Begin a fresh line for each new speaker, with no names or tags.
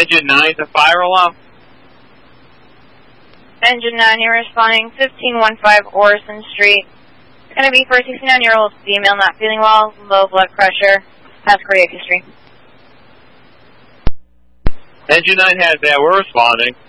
Engine 9 to fire alarm.
Engine 9, you're responding 1515 Orison Street. It's going to be for a 69-year-old female not feeling well, low blood pressure, has cardiac history.
Engine 9 has that. We're responding.